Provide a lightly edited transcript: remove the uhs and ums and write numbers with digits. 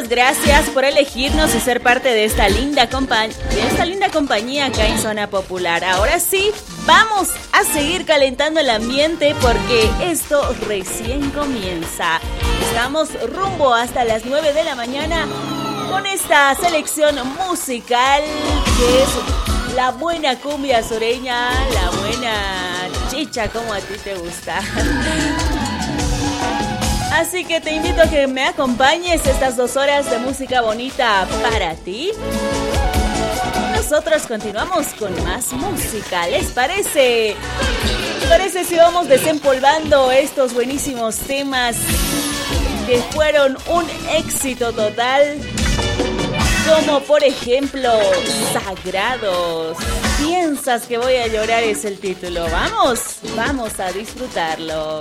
Muchas gracias por elegirnos y ser parte de esta linda compañía acá en Zona Popular. Ahora sí, vamos a seguir calentando el ambiente porque esto recién comienza. Estamos rumbo hasta las 9 de la mañana con esta selección musical que es la buena cumbia sureña, la buena chicha como a ti te gusta. Así que te invito a que me acompañes estas 2 horas de música bonita para ti. Nosotros continuamos con más música, ¿les parece? ¿Les parece si vamos desempolvando estos buenísimos temas que fueron un éxito total? Como por ejemplo, Sagrados. ¿Piensas que voy a llorar? Es el título. Vamos a disfrutarlo.